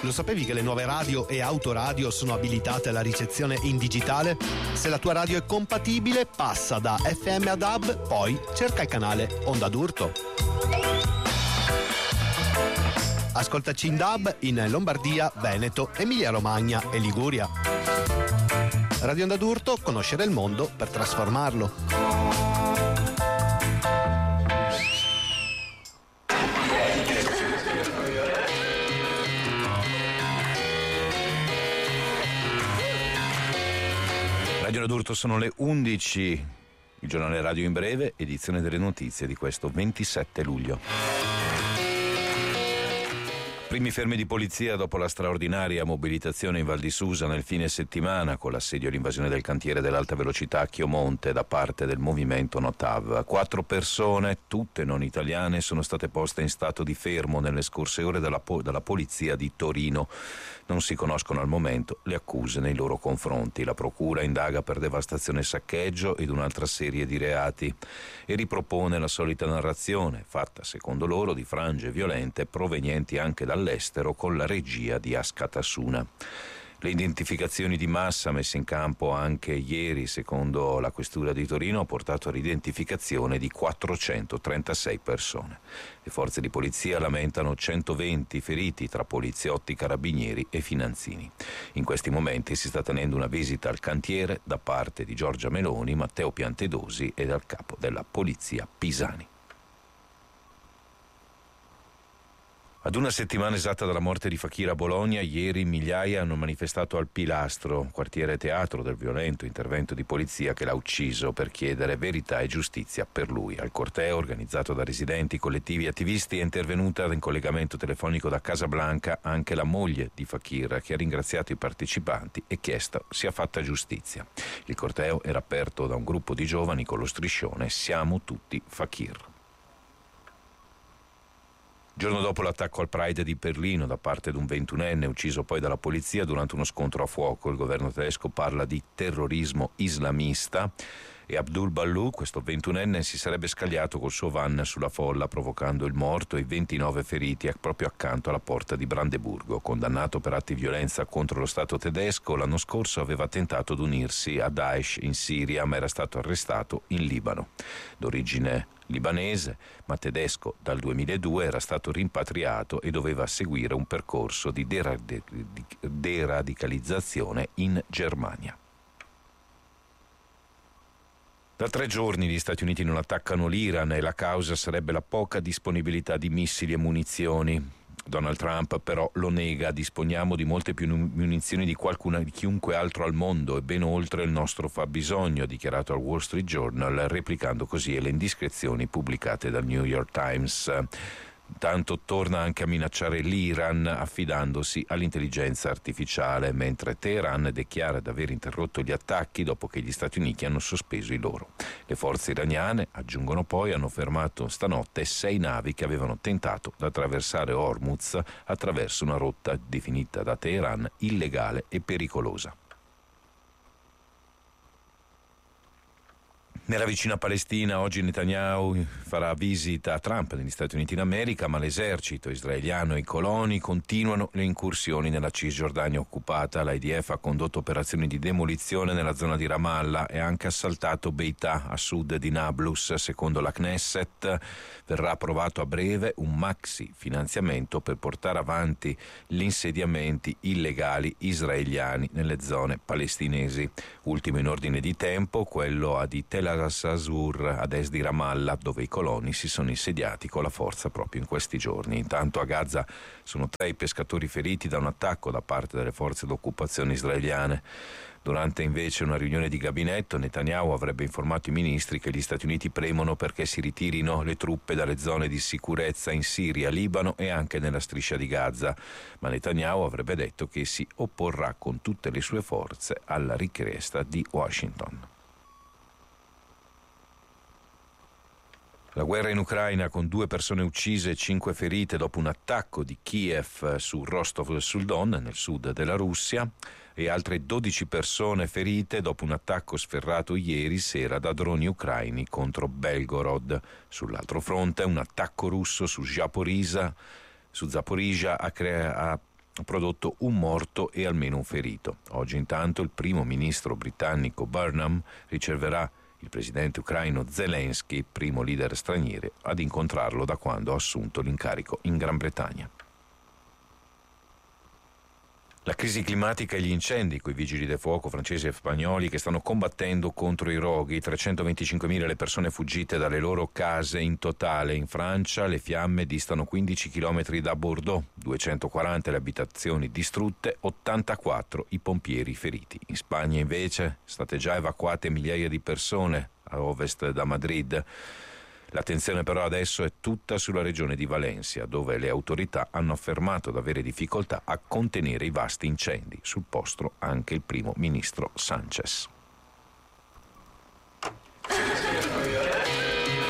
Lo sapevi che le nuove radio e autoradio sono abilitate alla ricezione in digitale? Se la tua radio è compatibile, passa da FM a DAB, poi cerca il canale Onda d'Urto. Ascoltaci in DAB in Lombardia, Veneto, Emilia-Romagna e Liguria. Radio Onda d'Urto, conoscere il mondo per trasformarlo. Radio Onda d'Urto, sono le 11, il giornale radio in breve, edizione delle notizie di questo 27 luglio. Primi fermi di polizia dopo la straordinaria mobilitazione in Val di Susa nel fine settimana con l'assedio e l'invasione del cantiere dell'alta velocità a Chiomonte da parte del movimento Notav. 4 persone, tutte non italiane, sono state poste in stato di fermo nelle scorse ore dalla polizia di Torino. Non si conoscono al momento le accuse nei loro confronti. La procura indaga per devastazione e saccheggio ed un'altra serie di reati e ripropone la solita narrazione, fatta secondo loro di frange violente provenienti anche dall'estero con la regia di Askatasuna. Le identificazioni di massa messe in campo anche ieri, secondo la questura di Torino, ha portato all'identificazione di 436 persone. Le forze di polizia lamentano 120 feriti tra poliziotti, carabinieri e finanzini. In questi momenti si sta tenendo una visita al cantiere da parte di Giorgia Meloni, Matteo Piantedosi e dal capo della polizia Pisani. Ad una settimana esatta dalla morte di Fakir a Bologna, ieri migliaia hanno manifestato al Pilastro, quartiere teatro del violento intervento di polizia che l'ha ucciso, per chiedere verità e giustizia per lui. Al corteo, organizzato da residenti, collettivi e attivisti, è intervenuta in collegamento telefonico da Casablanca anche la moglie di Fakir, che ha ringraziato i partecipanti e chiesto sia fatta giustizia. Il corteo era aperto da un gruppo di giovani con lo striscione "Siamo tutti Fakir". Giorno dopo l'attacco al Pride di Berlino da parte di un 21enne ucciso poi dalla polizia durante uno scontro a fuoco, il governo tedesco parla di terrorismo islamista e Abdul Ballu, questo 21enne, si sarebbe scagliato col suo van sulla folla provocando il morto e 29 feriti proprio accanto alla porta di Brandeburgo. Condannato per atti di violenza contro lo Stato tedesco, l'anno scorso aveva tentato di unirsi a Daesh in Siria ma era stato arrestato in Libano. D'origine libanese, ma tedesco dal 2002, era stato rimpatriato e doveva seguire un percorso di deradicalizzazione in Germania. Da 3 giorni gli Stati Uniti non attaccano l'Iran e la causa sarebbe la poca disponibilità di missili e munizioni. Donald Trump però lo nega: disponiamo di molte più munizioni di chiunque altro al mondo e ben oltre il nostro fabbisogno, ha dichiarato al Wall Street Journal, replicando così le indiscrezioni pubblicate dal New York Times. Tanto torna anche a minacciare l'Iran affidandosi all'intelligenza artificiale, mentre Teheran dichiara di aver interrotto gli attacchi dopo che gli Stati Uniti hanno sospeso i loro. Le forze iraniane, aggiungono poi, hanno fermato stanotte 6 navi che avevano tentato di attraversare Hormuz attraverso una rotta definita da Teheran illegale e pericolosa. Nella vicina Palestina oggi Netanyahu farà visita a Trump negli Stati Uniti d'America, ma l'esercito israeliano e i coloni continuano le incursioni nella Cisgiordania occupata. L'IDF ha condotto operazioni di demolizione nella zona di Ramallah e ha anche assaltato Beità a sud di Nablus. Secondo la Knesset verrà approvato a breve un maxi finanziamento per portare avanti gli insediamenti illegali israeliani nelle zone palestinesi. Ultimo in ordine di tempo quello di Tel Assasur ad est di Ramallah, dove i coloni si sono insediati con la forza proprio in questi giorni. Intanto a Gaza sono 3 i pescatori feriti da un attacco da parte delle forze d'occupazione israeliane. Durante invece una riunione di gabinetto, Netanyahu avrebbe informato i ministri che gli Stati Uniti premono perché si ritirino le truppe dalle zone di sicurezza in Siria, Libano e anche nella striscia di Gaza, ma Netanyahu avrebbe detto che si opporrà con tutte le sue forze alla richiesta di Washington. La guerra in Ucraina, con 2 persone uccise e 5 ferite dopo un attacco di Kiev su Rostov sul Don, nel sud della Russia, e altre 12 persone ferite dopo un attacco sferrato ieri sera da droni ucraini contro Belgorod. Sull'altro fronte, un attacco russo su Zaporizhzhia ha prodotto un morto e almeno un ferito. Oggi intanto il primo ministro britannico Burnham riceverà il presidente ucraino Zelensky, primo leader straniero ad incontrarlo da quando ha assunto l'incarico in Gran Bretagna. La crisi climatica e gli incendi, coi vigili del fuoco francesi e spagnoli che stanno combattendo contro i roghi, 325.000 le persone fuggite dalle loro case in totale. In Francia le fiamme distano 15 km da Bordeaux, 240 le abitazioni distrutte, 84 i pompieri feriti. In Spagna invece state già evacuate migliaia di persone a ovest da Madrid. L'attenzione però adesso è tutta sulla regione di Valencia, dove le autorità hanno affermato di avere difficoltà a contenere i vasti incendi. Sul posto anche il primo ministro Sánchez.